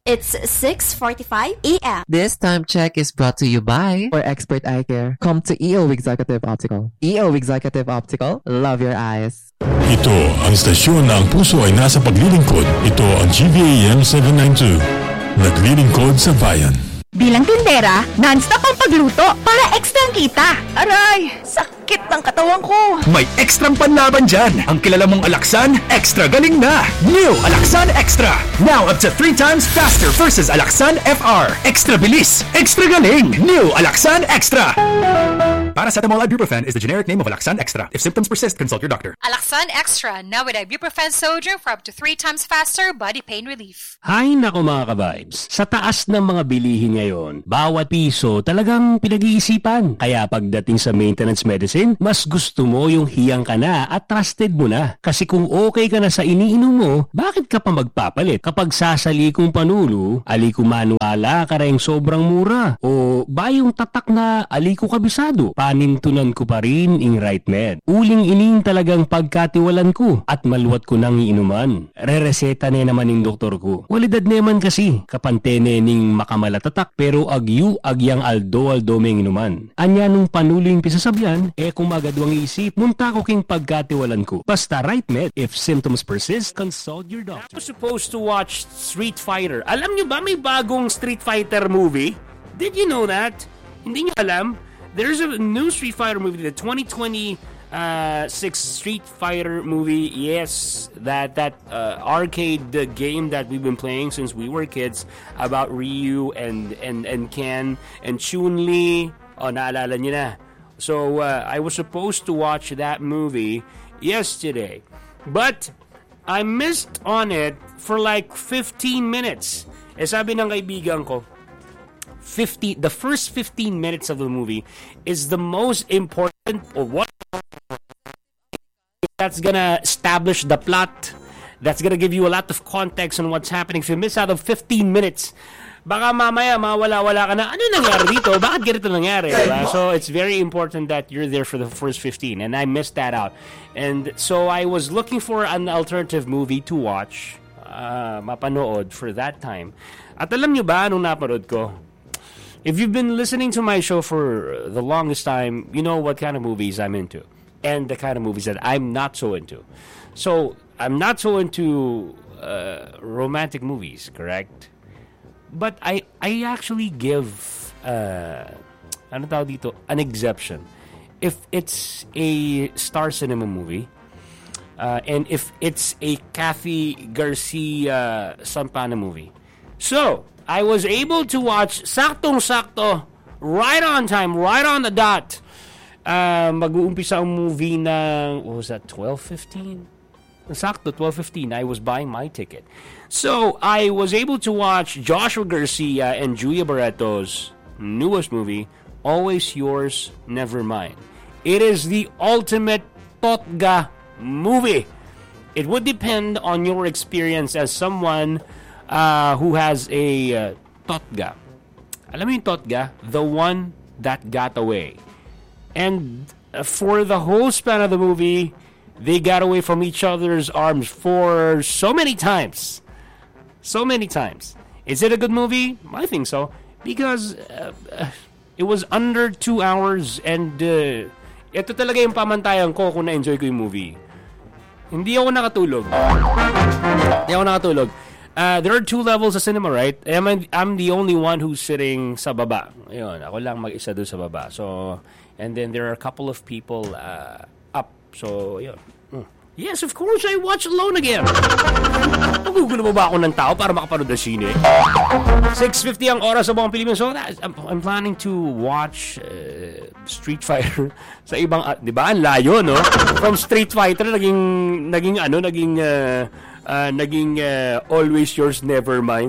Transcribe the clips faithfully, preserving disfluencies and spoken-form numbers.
It's six forty-five a.m. This time check is brought to you by For expert eye care, come to E O Executive Optical. E O Executive Optical, love your eyes. Ito ang istasyon na ang puso ay nasa paglilingkod. Ito ang G V A M seven ninety-two. Naglilingkod sa bayan. Bilang tindera, non-stop ang pagluto para extra kita. Aray! Sakit ng katawan ko! May ekstrang panlaban dyan! Ang kilala mong Alaxan, extra galing na! New Alaxan Extra! Now up to three times faster versus Alaxan F R. Extra bilis! Extra galing! New Alaxan Extra! Paracetamol Ibuprofen is the generic name of Alaxan Extra. If symptoms persist, consult your doctor. Alaxan Extra, now with ibuprofen sodium for up to three times faster body pain relief. Hay nako mga ka-vibes, sa taas ng mga bilihin ngayon, bawat piso talagang pinag-iisipan. Kaya pagdating sa maintenance medicine, mas gusto mo yung hiyang ka na at trusted mo na. Kasi kung okay ka na sa iniinom mo, bakit ka pa magpapalit? Kapag sasali kong panulo, aliko manuala ka rin sobrang mura. O ba yung tatak na aliko kabisado? Panintunan ko pa rin ing right med. Uling ining talagang pagkatiwalan ko at maluwat ko nang iinuman. Re-reseta na naman ng doktor ko. Walidad naman kasi, kapantene ning makamalatatak pero agyu agyang aldo-aldo meng inuman. Anya nung panuling pisasabyan, eh kung magadwang isip, munta ko king pagkatiwalan ko. Basta right med, if symptoms persist, consult your doctor. I was supposed to watch Street Fighter. Alam nyo ba may bagong Street Fighter movie? Did you know that? Hindi nyo alam? There's a new Street Fighter movie, the twenty twenty-six Street Fighter movie. Yes, that that uh, arcade game that we've been playing since we were kids about Ryu and and and Ken and Chun-Li. Oh, naalala niyo na. So uh, I was supposed to watch that movie yesterday, but I missed on it for like fifteen minutes. Eh sabi ng kaibigan ko, fifty the first fifteen minutes of the movie is the most important, or what that's gonna establish the plot, that's gonna give you a lot of context on what's happening. If you miss out of fifteen minutes, baka mamaya mawala-wala ka na, ano nangyari dito? Bakit ganito nangyari? Diba? So it's very important that you're there for the first fifteen, and I missed that out. And so I was looking for an alternative movie to watch, uh, mapanood for that time. At alam nyo ba anong napanood ko? If you've been listening to my show for the longest time, you know what kind of movies I'm into and the kind of movies that I'm not so into. So, I'm not so into uh, romantic movies, correct? But I I actually give uh, ano tawag dito, an exception. If it's a Star Cinema movie, uh, and if it's a Kathy Garcia Sampana movie. So, I was able to watch saktong-sakto, right on time, right on the dot. Uh, mag-uumpisa ang movie ng, what was that, twelve fifteen? Sakto, twelve fifteen. I was buying my ticket. So, I was able to watch Joshua Garcia and Julia Barreto's newest movie, Always Yours, Never Mine. It is the ultimate Totga movie. It would depend on your experience as someone Uh, who has a uh, Totga. Alam mo yung Totga? The one that got away. And uh, for the whole span of the movie, they got away from each other's arms for so many times. So many times. Is it a good movie? I think so. Because uh, uh, it was under two hours and uh, ito talaga yung pamantayan ko kung na-enjoy ko yung movie. Hindi ako nakatulog. Hindi ako nakatulog. Uh, there are two levels of cinema, right? I'm, I'm the only one who's sitting sa baba. Ayun, ako lang mag-isa doon sa baba. So, and then there are a couple of people uh, up. So, yun. Mm. Yes, of course, I watch alone again. Magugulo mo ba ako ng tao para makapanood ng sine? six fifty ang oras sa buong Pilipinas. So, that, I'm, I'm planning to watch uh, Street Fighter sa ibang, uh, di ba? Ang layo, no? From Street Fighter, naging, naging ano, naging... Uh, Uh, naging uh, Always Yours, Never Mine.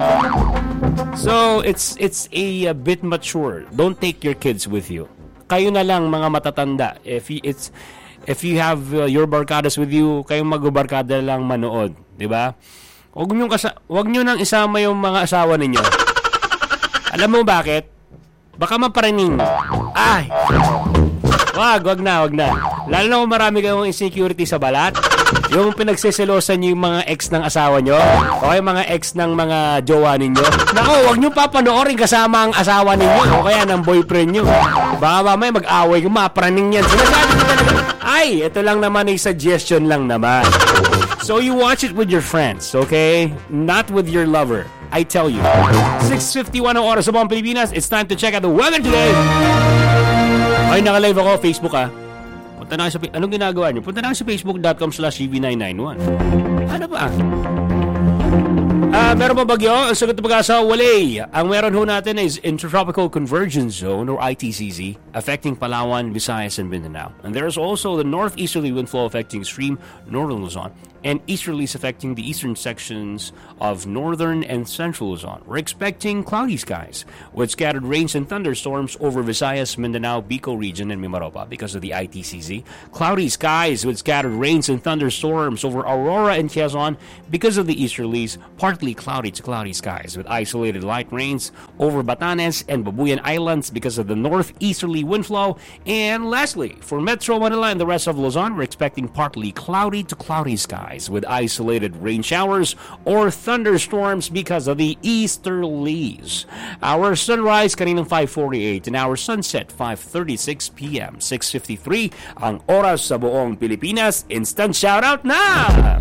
So, it's it's a, a bit mature. Don't take your kids with you. Kayo na lang mga matatanda. If you, it's if you have uh, your barkadas with you, kayong magbarkada lang manood, 'di ba? Huwag niyo kasa wag niyo nang isama yung mga asawa ninyo. Alam mo bakit? Baka maparaning. Ay. Wag, wag na, wag na. Lalo na kung marami kayong insecurity sa balat. Yung pinagseselosan niyo yung mga ex ng asawa nyo, o yung mga ex ng mga jowa ninyo. Nako, huwag nyo papanoorin kasama ang asawa ninyo o kaya ng boyfriend nyo. Baka mamaya mag-away kung mapraning yan. Sinasabi ko talaga, ay, ito lang naman ay suggestion lang naman. So you watch it with your friends, okay? Not with your lover. I tell you. six fifty-one ang oras sa buong Pilipinas. It's time to check out the weather today. Ay, naka-live ako. Facebook ah. Punta na kayo sa... Anong ginagawa niyo? Punta na kayo sa facebook.com slash G V nine ninety-one. Ano ba? Ah, uh, meron ba bagyo? Ang sagot ng pag-asa, wali. Ang meron ho natin is Intertropical Convergence Zone or I T C Z affecting Palawan, Visayas, and Mindanao. And there's also the northeasterly wind flow affecting extreme northern Luzon and easterlies affecting the eastern sections of northern and central Luzon. We're expecting cloudy skies with scattered rains and thunderstorms over Visayas, Mindanao, Bicol region, and Mimaropa because of the I T C Z. Cloudy skies with scattered rains and thunderstorms over Aurora and Quezon because of the easterlies. Partly cloudy to cloudy skies with isolated light rains over Batanes and Babuyan Islands because of the northeasterly wind flow. And lastly, for Metro Manila and the rest of Luzon, we're expecting partly cloudy to cloudy skies with isolated rain showers or thunderstorms because of the easterlies. Our sunrise kaninang five forty-eight and our sunset five thirty-six p.m. six fifty-three ang oras sa buong Pilipinas. Instant shoutout na!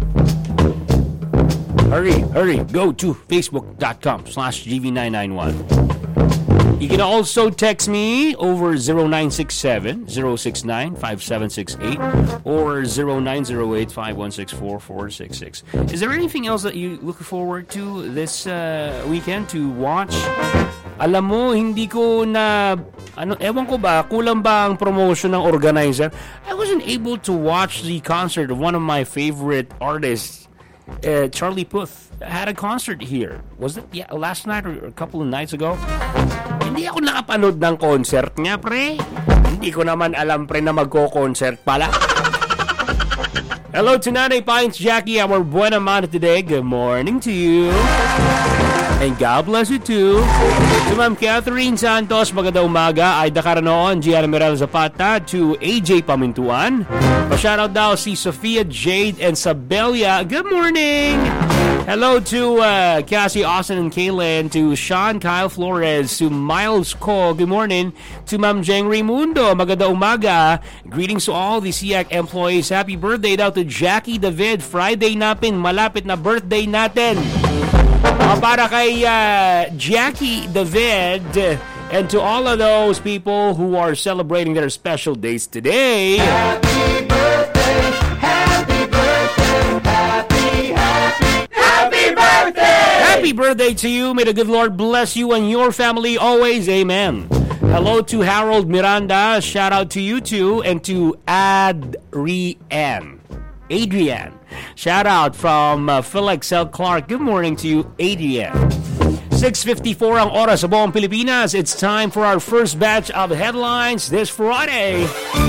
Hurry, hurry, go to facebook.com slash GV991. You can also text me over zero nine six seven, zero six nine, five seven six eight or zero nine zero eight, five one six, four four six six. Is there anything else that you look forward to this uh, weekend to watch? Alam mo, hindi ko na, ano, ewan ko ba, kulang ba ang promotion ng organizer? I wasn't able to watch the concert of one of my favorite artists, Uh, Charlie Puth had a concert here. Was it yeah, last night or a couple of nights ago? Hindi ako nakapanood ng concert niya, pre. Hindi ko naman alam, pre, na magko-concert pala. Hello to Nanay Pines, Jackie, our buena mana today. Good morning to you. And God bless you too. To Ma'am Catherine Santos, magandang umaga. Ay Dakaranoon, Gianna Mirel Zapata. To A J Pamintuan. Pa-shoutout daw si Sophia Jade and Sabelia. Good morning! Hello to uh, Cassie Austin and Kaylin. To Sean Kyle Flores. To Miles Ko. Good morning. To Ma'am Jeng Raimundo. Magandang umaga. Greetings to all the S I A C employees. Happy birthday daw to Jackie David. Friday napin. Malapit na birthday natin. Uh, para kay uh, Jackie David and to all of those people who are celebrating their special days today. Happy birthday, happy birthday, happy, happy, happy birthday! Happy birthday to you. May the good Lord bless you and your family always. Amen. Hello to Harold Miranda. Shout out to you too. And to Adrienne. Adrienne. Shout out from uh, Felix L. Clark. Good morning to you, Adrienne. six fifty-four ang oras sa buong Pilipinas. It's time for our first batch of headlines this Friday.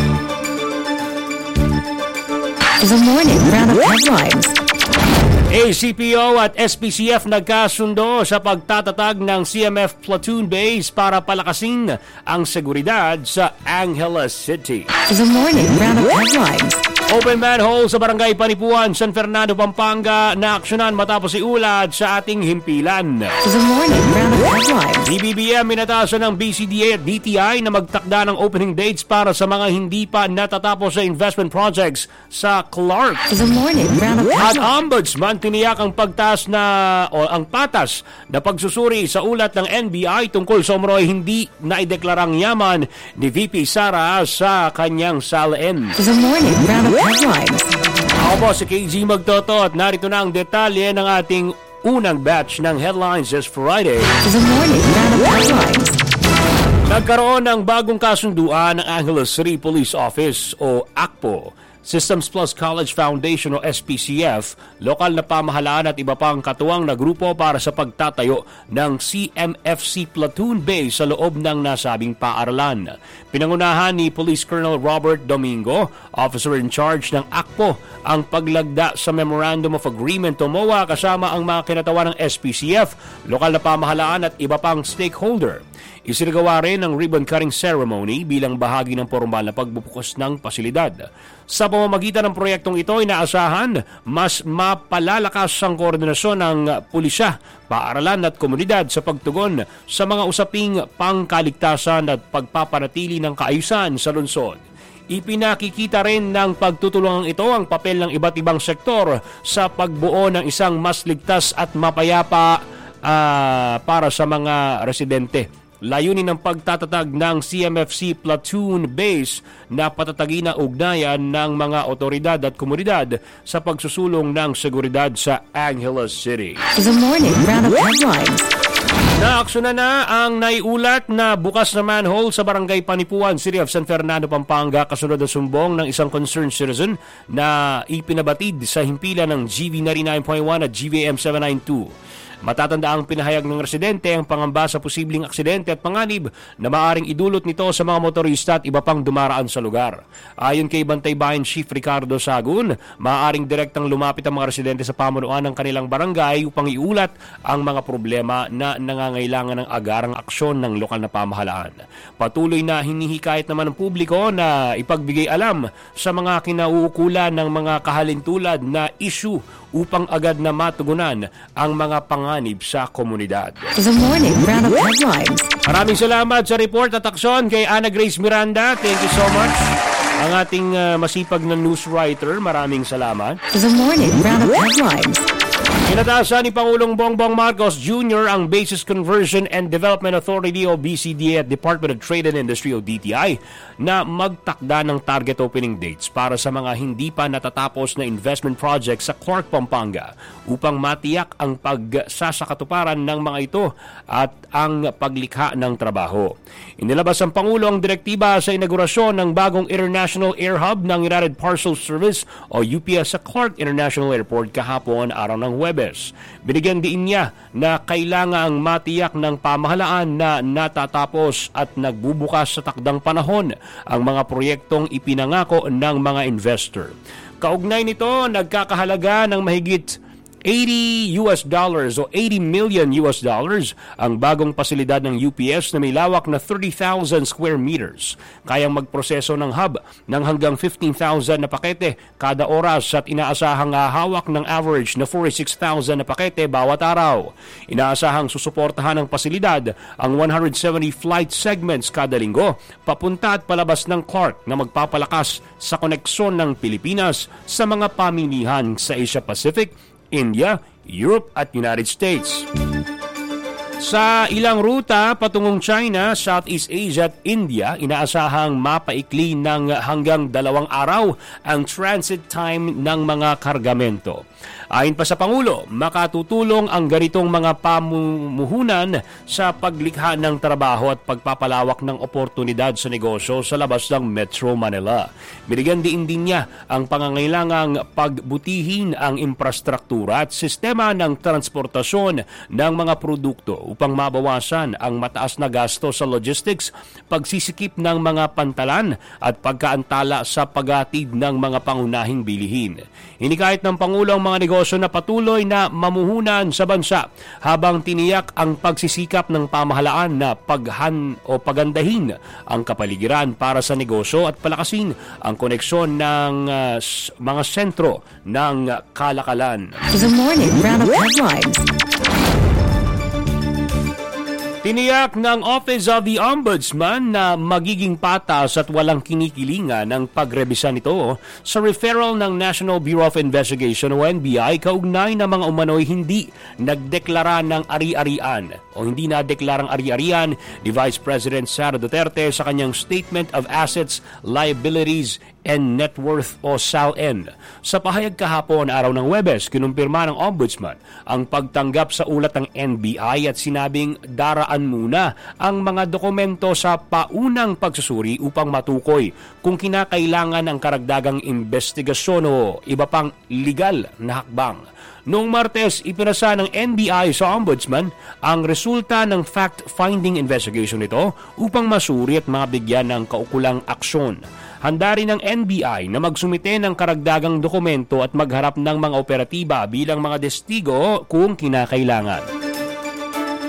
The morning round of headlines. A C P O at S P C F nagkasundo sa pagtatatag ng C M F platoon base para palakasin ang seguridad sa Angeles City. The morning round of headlines. Open manhole sa Barangay Panipuan, San Fernando, Pampanga na aksyonan matapos iulat sa ating himpilan. The morning round of headlines. D B B M minatasan ng B C D A at D T I na magtakda ng opening dates para sa mga hindi pa natatapos sa investment projects sa Clark. The morning round of headlines. At Ombudsman tiniyak ang pagtas na o ang patas na pagsusuri sa ulat ng N B I tungkol sa umroy hindi naideklarang yaman ni V P Sara sa kanyang salain. The morning round of headlines. Ako po si K G Magtoto at narito na ang detalye ng ating unang batch ng headlines this Friday. The morning round of headlines. Nagkaroon ng bagong kasunduan ng Angeles City Police Office o A C P O, Systems Plus College Foundation o S P C F, lokal na pamahalaan at iba pang katuwang na grupo para sa pagtatayo ng C M F C platoon base sa loob ng nasabing paaralan. Pinangunahan ni Police Colonel Robert Domingo, officer in charge ng A C P O, ang paglagda sa Memorandum of Agreement o M O A kasama ang mga kinatawan ng S P C F, lokal na pamahalaan at iba pang stakeholder. Isinagawa rin ang ribbon-cutting ceremony bilang bahagi ng formal na pagbubukas ng pasilidad. Sa pamamagitan ng proyektong ito, inaasahan mas mapalalakas ang koordinasyon ng pulisya, paaralan at komunidad sa pagtugon sa mga usaping pangkaligtasan at pagpapanatili ng kaayusan sa lungsod. Ipinakikita rin ng pagtutulungan ito ang papel ng iba't ibang sektor sa pagbuo ng isang mas ligtas at mapayapa uh, para sa mga residente. Layunin ng pagtatatag ng C M F C Platoon Base na patatagin ang ugnayan ng mga otoridad at komunidad sa pagsusulong ng seguridad sa Angeles City. The morning round of headlines. Naaksyonan na ang naiulat na bukas na manhole sa Barangay Panipuan, City of San Fernando, Pampanga, kasunod ng sumbong ng isang concerned citizen na ipinabatid sa himpilan ng G V ninety-nine point one at G V M seven ninety-two. Matatanda ang pinahayag ng residente ang pangamba sa posibleng aksidente at panganib na maaring idulot nito sa mga motorista at iba pang dumaraan sa lugar. Ayon kay Bantay Bayan Chief Ricardo Sagun, maaaring direktang lumapit ang mga residente sa pamunuan ng kanilang barangay upang iulat ang mga problema na nangangailangan ng agarang aksyon ng lokal na pamahalaan. Patuloy na hinihikayat naman ng publiko na ipagbigay alam sa mga kinauukulan ng mga kahalintulad na issue upang agad na matugunan ang mga panganib sa komunidad. The morning round of headlines. Maraming salamat sa report at aksyon kay Ana Grace Miranda. Thank you so much. Ang ating uh, masipag na news writer, maraming salamat. The morning round of headlines. Inatasan ni Pangulong Bongbong Marcos Junior ang Basis Conversion and Development Authority o B C D A at Department of Trade and Industry o D T I na magtakda ng target opening dates para sa mga hindi pa natatapos na investment projects sa Clark, Pampanga upang matiyak ang pagsasakatuparan ng mga ito at ang paglikha ng trabaho. Inilabas ang Pangulo ang direktiba sa inaugurasyon ng bagong International Air Hub ng United Parcel Service o U P S sa Clark International Airport kahapon araw ng Huwebes. Binigyan din niya na kailangang matiyak ng pamahalaan na natatapos at nagbubukas sa takdang panahon ang mga proyektong ipinangako ng mga investor. Kaugnay nito, nagkakahalaga ng mahigit eighty U S dollars o eighty million U S dollars ang bagong pasilidad ng U P S na may lawak na thirty thousand square meters. Kayang magproseso ng hub ng hanggang fifteen thousand na pakete kada oras at inaasahang hahawak ng average na forty-six thousand na pakete bawat araw. Inaasahang susuportahan ng pasilidad ang one hundred seventy flight segments kada linggo papunta at palabas ng Clark na magpapalakas sa koneksyon ng Pilipinas sa mga pamilihan sa Asia Pacific, India, Europe at United States. Sa ilang ruta patungong China, Southeast Asia at India, inaasahang mapaikli ng hanggang dalawang araw ang transit time ng mga kargamento. Ayon pa sa Pangulo, makatutulong ang ganitong mga pamumuhunan sa paglikha ng trabaho at pagpapalawak ng oportunidad sa negosyo sa labas ng Metro Manila. Binigyan din din niya ang pangangailangang pagbutihin ang infrastruktura at sistema ng transportasyon ng mga produkto upang mabawasan ang mataas na gasto sa logistics, pagsisikip ng mga pantalan at pagkaantala sa paghatid ng mga pangunahing bilihin. Hinikayat ng Pangulo ang mga negosyo na patuloy na mamuhunan sa bansa habang tiniyak ang pagsisikap ng pamahalaan na paghan o pagandahin ang kapaligiran para sa negosyo at palakasin ang koneksyon ng uh, mga sentro ng kalakalan. The morning round of headlines. Tiniyak ng Office of the Ombudsman na magiging patas at walang kinikilingan ang pagrebisa nito sa referral ng National Bureau of Investigation o N B I kaugnay ng mga umano'y hindi nagdeklara ng ari-arian o hindi nadeklarang ari-arian ni Vice President Sara Duterte sa kanyang Statement of Assets, Liabilities, and Net Worth o S A L N. Sa pahayag kahapon araw ng Huwebes, kinumpirma ng Ombudsman ang pagtanggap sa ulat ng N B I at sinabing daraan muna ang mga dokumento sa paunang pagsusuri upang matukoy kung kinakailangan ang karagdagang investigasyon o iba pang legal na hakbang. Noong Martes, ipinasa ng N B I sa Ombudsman ang resulta ng fact-finding investigation nito upang masuri at mabigyan ng kaukulang aksyon. Handa rin ng N B I na magsumite ng karagdagang dokumento at magharap ng mga operatiba bilang mga testigo kung kinakailangan.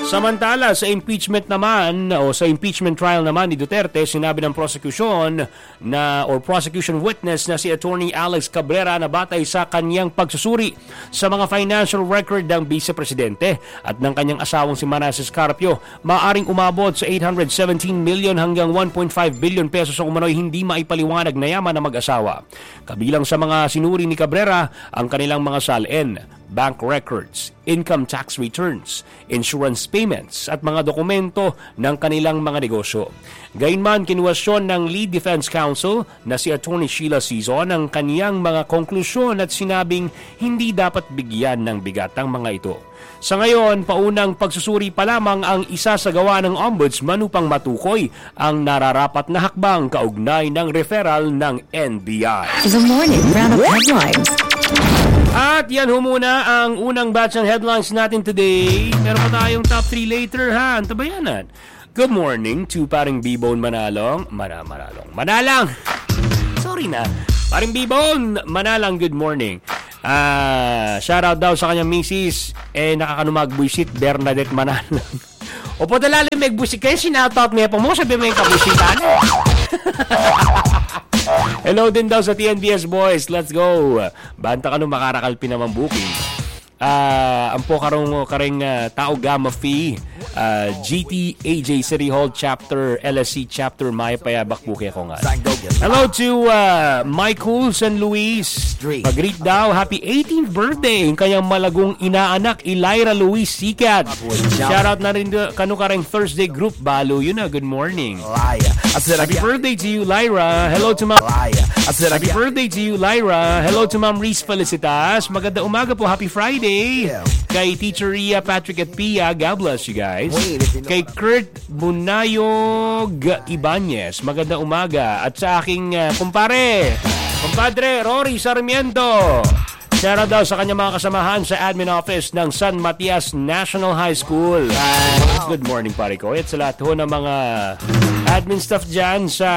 Samantala, sa impeachment naman o sa impeachment trial naman ni Duterte, sinabi ng prosecution na or prosecution witness na si Attorney Alex Cabrera na batay sa kanyang pagsusuri sa mga financial record ng Vice Presidente at ng kanyang asawang si Manasseh Carpio, maaring umabot sa eight hundred seventeen million hanggang one point five billion pesos sa umano'y hindi maipaliwanag na yaman ng mag-asawa. Kabilang sa mga sinuri ni Cabrera ang kanilang mga salin, bank records, income tax returns, insurance payments at mga dokumento ng kanilang mga negosyo. Gayunman, kinuwestiyon ng Lead Defense Counsel na si Attorney Sheila Sison ang kaniyang mga konklusyon at sinabing hindi dapat bigyan ng bigat ang mga ito. Sa ngayon, paunang pagsusuri pa lamang ang isa sa gawa ng Ombudsman upang matukoy ang nararapat na hakbang kaugnay ng referral ng N B I. The morning round of headlines. At yan ho muna ang unang batch ng headlines natin today. Meron pa tayong top three later ha. Antabayanan. Good morning to paring B-Bone Manalong. Mana, Manalong. Manalang! Sorry na. Paring B-Bone Manalang, good morning. Ah, shout out daw sa kanyang misis. Eh, nakakanumag-buisit Bernadette Manalang. Opo dalalim mag-buisit kayo. Sinoutout niya po mo. Sabi mo yung kabuisitan. Hello din daw sa T N B S boys. Let's go. Banta ka nung makarakalpi naman booking. Uh, ang po karong karing uh, Tao Gamma Phi uh, G T A J City Hall Chapter L S C Chapter Maya Payabak buki ako nga. Hello to uh, Michael San Luis. Pag-greet daw, happy eighteenth birthday yung kanyang malagong inaanak Elyra Luis Sikat. Shoutout na rin kanu kareng Thursday group Balo. Yun na, good morning. Happy birthday to you, Lyra. Hello to Ma'am Happy birthday to you, Lyra. Hello to Ma'am Reese Felicitas. Maganda umaga po, happy Friday. Kay Teacher Ria, Patrick at Pia, God bless you guys. Kay Kurt Bunayog Ibanez, maganda umaga. At sa aking uh, kumpare, kumpadre Rory Sarmiento. Shoutout daw sa kanyang mga kasamahan sa admin office ng San Matias National High School. Good morning, pare ko. At sa lahat ho ng mga admin staff dyan sa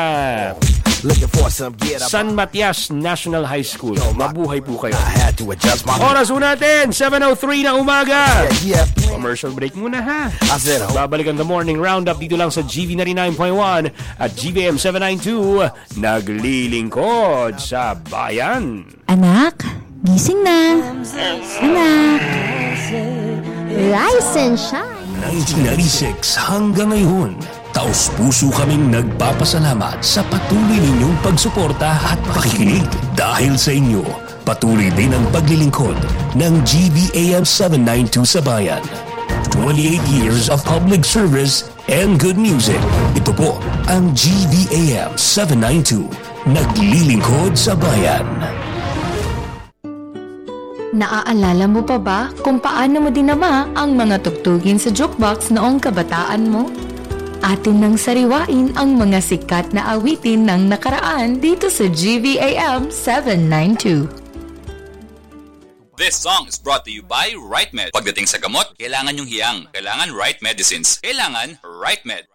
San Matias National High School. Mabuhay po kayo. Oras po natin, seven oh three na umaga. Commercial break muna ha. Babalikan the morning roundup dito lang sa G V ninety-nine point one at G V M seven ninety-two. Naglilingkod sa bayan. Anak, gising na. Anak, rise and shine. nineteen ninety-six hanggang ngayon, taos-puso kaming nagpapasalamat sa patuloy ninyong pagsuporta at pakikinig. Dahil sa inyo, patuloy din ang paglilingkod ng G V A M seven ninety-two sa bayan. twenty-eight years of public service and good music. Ito po ang G V A M seven ninety-two, naglilingkod sa bayan. Naaalala mo pa ba kung paano mo dinama ang mga tugtugin sa jukebox noong kabataan mo? Atin nang sariwain ang mga sikat na awitin ng nakaraan dito sa G V A M seven ninety-two. This song is brought to you by RightMed. Pagdating sa gamot, kailangan yung hiyang. Kailangan Right Medicines. Kailangan RightMed.